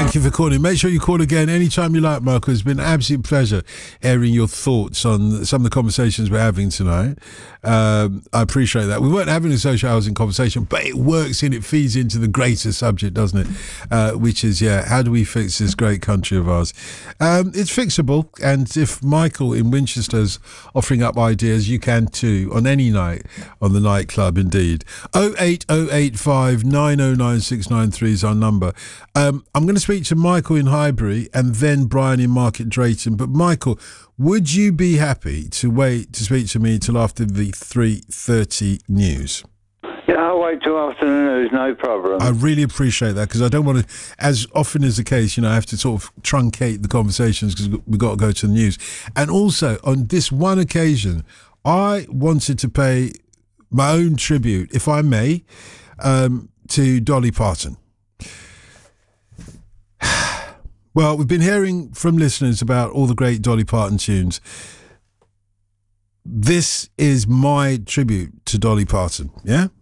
Thank you for calling. Make sure you call again anytime you like, Michael. It's been an absolute pleasure airing your thoughts on some of the conversations we're having tonight. I appreciate that. We weren't having a social housing conversation, but it works in, it feeds into the greater subject, doesn't it? Which is, how do we fix this great country of ours? It's fixable, and if Michael in Winchester's offering up ideas, you can too, on any night on the nightclub, indeed. 08085 909 693 is our number. I'm going to speak to Michael in Highbury and then Brian in Market Drayton. But Michael, would you be happy to wait to speak to me till after the 3:30 news? Yeah, I'll wait till after the news, no problem. I really appreciate that, because I don't want to, as often is the case, I have to sort of truncate the conversations because we've got to go to the news. And also, on this one occasion, I wanted to pay my own tribute, if I may, to Dolly Parton. Well, we've been hearing from listeners about all the great Dolly Parton tunes. This is my tribute to Dolly Parton, yeah?